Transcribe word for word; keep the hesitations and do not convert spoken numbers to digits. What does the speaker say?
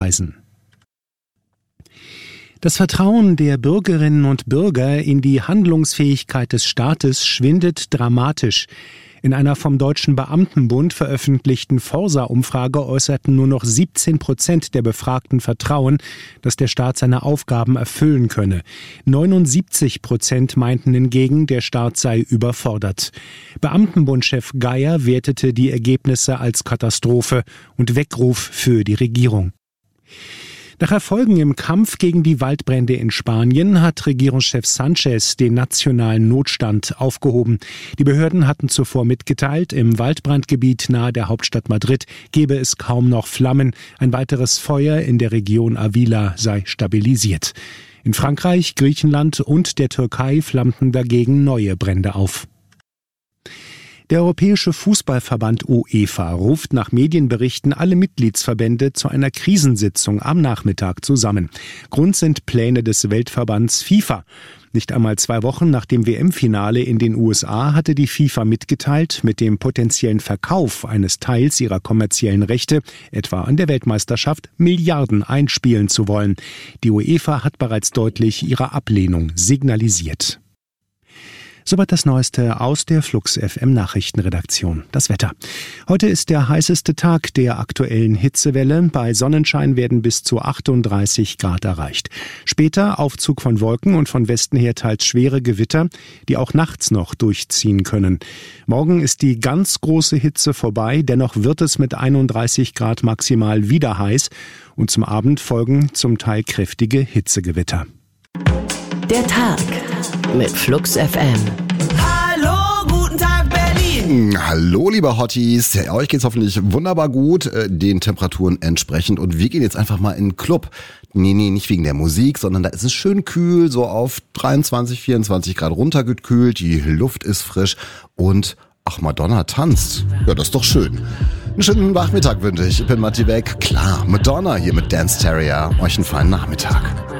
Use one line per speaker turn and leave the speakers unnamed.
hinweisen. Das Vertrauen der Bürgerinnen und Bürger in die Handlungsfähigkeit des Staates schwindet dramatisch. In einer vom Deutschen Beamtenbund veröffentlichten Forsa-Umfrage äußerten nur noch siebzehn Prozent der Befragten Vertrauen, dass der Staat seine Aufgaben erfüllen könne. neunundsiebzig Prozent meinten hingegen, der Staat sei überfordert. Beamtenbundchef Geier wertete die Ergebnisse als Katastrophe und Weckruf für die Regierung. Nach Erfolgen im Kampf gegen die Waldbrände in Spanien hat Regierungschef Sánchez den nationalen Notstand aufgehoben. Die Behörden hatten zuvor mitgeteilt, im Waldbrandgebiet nahe der Hauptstadt Madrid gebe es kaum noch Flammen. Ein weiteres Feuer in der Region Avila sei stabilisiert. In Frankreich, Griechenland und der Türkei flammten dagegen neue Brände auf. Der Europäische Fußballverband UEFA ruft nach Medienberichten alle Mitgliedsverbände zu einer Krisensitzung am Nachmittag zusammen. Grund sind Pläne des Weltverbands FIFA. Nicht einmal zwei Wochen nach dem W M-Finale in den U S A hatte die FIFA mitgeteilt, mit dem potenziellen Verkauf eines Teils ihrer kommerziellen Rechte, etwa an der Weltmeisterschaft, Milliarden einspielen zu wollen. Die UEFA hat bereits deutlich ihre Ablehnung signalisiert. Soweit das Neueste aus der Flux F M Nachrichtenredaktion. Das Wetter. Heute ist der heißeste Tag der aktuellen Hitzewelle. Bei Sonnenschein werden bis zu achtunddreißig Grad erreicht. Später Aufzug von Wolken und von Westen her teils schwere Gewitter, die auch nachts noch durchziehen können. Morgen ist die ganz große Hitze vorbei. Dennoch wird es mit einunddreißig Grad maximal wieder heiß. Und zum Abend folgen zum Teil kräftige Hitzegewitter.
Der Tag mit Flux F M.
Hallo, guten Tag Berlin.
Hallo liebe Hotties, ja, euch geht's hoffentlich wunderbar gut, äh, den Temperaturen entsprechend, und wir gehen jetzt einfach mal in den Club. Nee, nee, nicht wegen der Musik, sondern da ist es schön kühl, so auf dreiundzwanzig, vierundzwanzig Grad runtergekühlt, die Luft ist frisch und ach, Madonna tanzt. Ja, das ist doch schön. Einen schönen Nachmittag wünsche ich. Ich bin Matti Beck. Klar, Madonna hier mit Dance Terrier. Euch einen feinen Nachmittag.